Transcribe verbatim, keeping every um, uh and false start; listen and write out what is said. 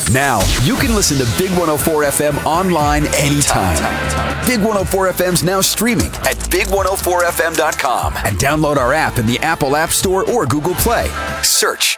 Now, you can listen to Big one oh four F M online anytime. Big one oh four F M's now streaming at big one oh four f m dot com and download our app in the Apple App Store or Google Play. Search